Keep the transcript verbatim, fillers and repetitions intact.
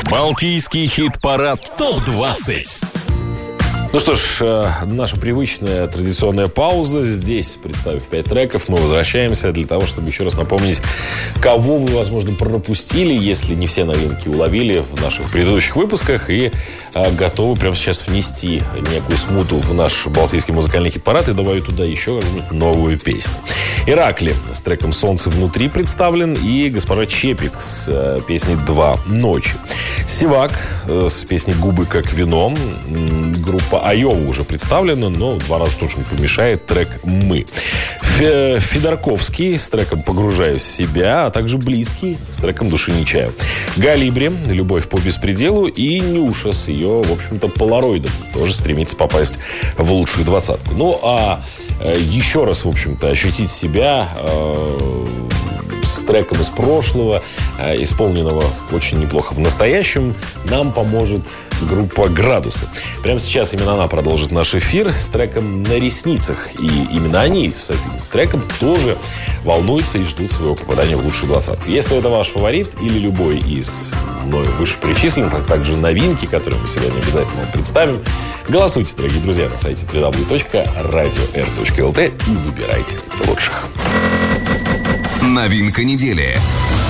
Балтийский хит-парад топ двадцать. Ну что ж, наша привычная традиционная пауза. Здесь, представив пять треков, мы возвращаемся для того, чтобы еще раз напомнить, кого вы, возможно, пропустили, если не все новинки уловили в наших предыдущих выпусках, и а, готовы прямо сейчас внести некую смуту в наш балтийский музыкальный хит-парад и добавить туда еще какую-нибудь новую песню. Иракли с треком «Солнце внутри» представлен, и госпожа Чепик с э, песней «Два ночи». Сивак э, с песней «Губы как вино». Группа Айова уже представлена, но два раза тоже не помешает трек «Мы». Федорковский с треком «Погружаюсь в себя», а также Близкий с треком «Души не чаю». Галибри «Любовь по беспределу» и Нюша с ее, в общем-то, полароидом тоже стремится попасть в лучшую двадцатку. Ну, а еще раз, в общем-то, ощутить себя э, с треком из прошлого, э, исполненного очень неплохо в настоящем, нам поможет группа «Градусы». Прямо сейчас именно она продолжит наш эфир с треком «На ресницах». И именно они с этим треком тоже волнуются и ждут своего попадания в лучшую двадцатку. Если это ваш фаворит или любой из мною вышеперечисленных, а также новинки, которые мы сегодня обязательно вам представим, голосуйте, дорогие друзья, на сайте дабл ю дабл ю дабл ю точка радио эр точка эл ти и выбирайте лучших. Новинка недели.